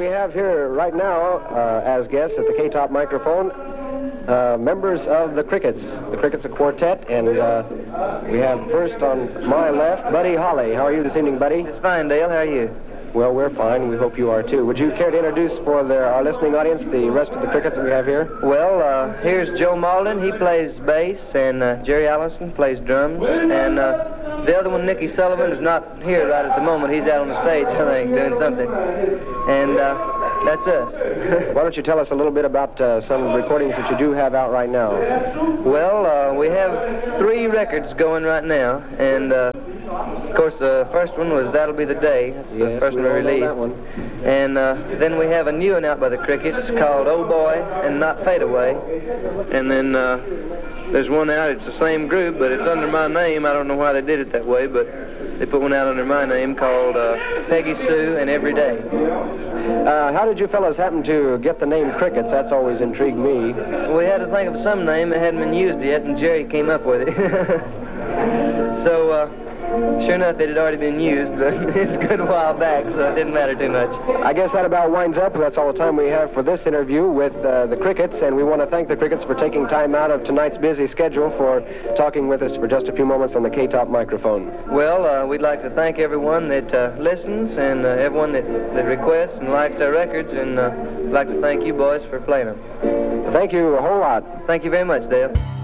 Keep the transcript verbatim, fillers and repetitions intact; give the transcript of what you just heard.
we have here right now, uh, as guests at the K-Top microphone, uh, members of the Crickets. The Crickets, a quartet, and uh, we have first on my left, Buddy Holly. How are you this evening, Buddy? It's fine, Dale. How are you? Well, we're fine. We hope you are, too. Would you care to introduce for the, our listening audience the rest of the Crickets that we have here? Well, uh, here's Joe Malden. He plays bass, and uh, Jerry Allison plays drums. And uh, the other one, Nicky Sullivan, is not here right at the moment. He's out on the stage, I think, doing something. And uh, that's us. Why don't you tell us a little bit about uh, some recordings that you do have out right now? Well, uh, we have three records going right now. And, uh, of course, the first one was That'll Be the Day. That's yes, the first we one we released. That one. And uh, then we have a new one out by the Crickets called Oh Boy and Not Fade Away. And then uh, there's one out, it's the same group, but it's under my name. I don't know why they did it that way, but they put one out under my name called uh, Peggy Sue and Every Day. Uh, how did you fellas happen to get the name Crickets? That's always intrigued me. We had to think of some name that hadn't been used yet, and Jerry came up with it. so, uh, sure enough, it had already been used, but it's a good while back, so it didn't matter too much. I guess that about winds up. That's all the time we have for this interview with uh, the Crickets, and we want to thank the Crickets for taking time out of tonight's busy schedule for talking with us for just a few moments on the K-Top microphone. Well, uh, we'd like to thank everyone that uh, listens and uh, everyone that, that requests and likes our records, and uh, we'd like to thank you boys for playing them. Thank you a whole lot. Thank you very much, Dale.